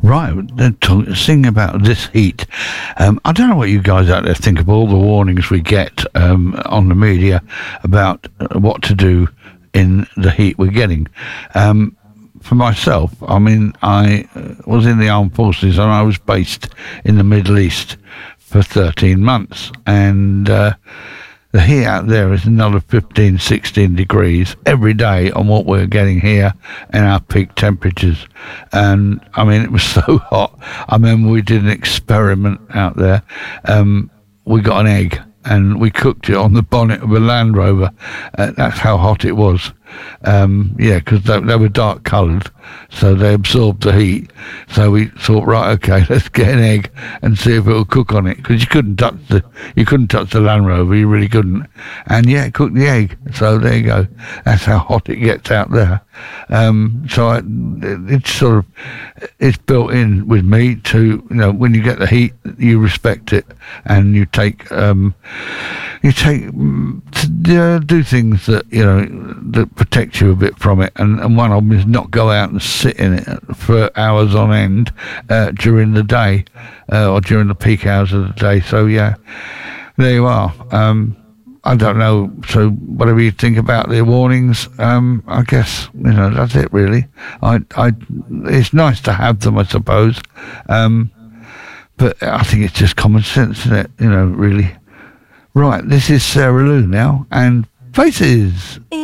Right, singing about this heat. I don't know what you guys out there think of all the warnings we get on the media about what to do in the heat we're getting. For myself, I mean, I was in the armed forces and I was based in the Middle East for 13 months, and the heat out there is another 15, 16 degrees every day on what we're getting here and our peak temperatures. And I mean, it was so hot. I remember we did an experiment out there. We got an egg and we cooked it on the bonnet of a Land Rover. That's how hot it was. Because they were dark coloured, so they absorbed the heat. So we thought, right, okay, let's get an egg and see if it'll cook on it, because you couldn't touch the Land Rover, you really couldn't. And yeah, it cooked the egg. So there you go. That's how hot it gets out there. It's built in with me to, when you get the heat, you respect it, and you take do things that protect you a bit from it, and one of them is not go out and sit in it for hours on end during the day or during the peak hours of the day. So yeah, there you are. I don't know, so whatever you think about the warnings, I guess that's it really. It's nice to have them, I suppose, but I think it's just common sense, isn't it? Really. Right, this is Sarah Lou now, and Faces.